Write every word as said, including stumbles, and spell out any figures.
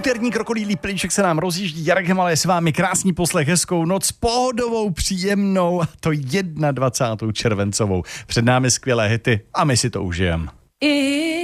Úterní krokodýlí plíček se nám rozjíždí. Jarek Hemala je s vámi, krásný poslech, hezkou noc, pohodovou, příjemnou, a to dvacátou první červencovou. Před námi skvělé hity a my si to užijeme.